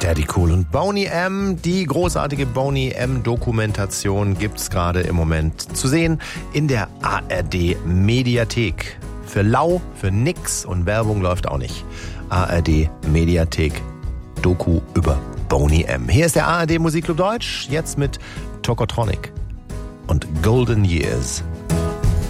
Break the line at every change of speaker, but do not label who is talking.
Daddy Cool und Boney M. Die großartige Boney M Dokumentation gibt's gerade im Moment zu sehen in der ARD Mediathek. Für lau, für nix und Werbung läuft auch nicht. ARD Mediathek Doku über Boney M. Hier ist der ARD Musikclub Deutsch, jetzt mit Tokotronic und Golden Years.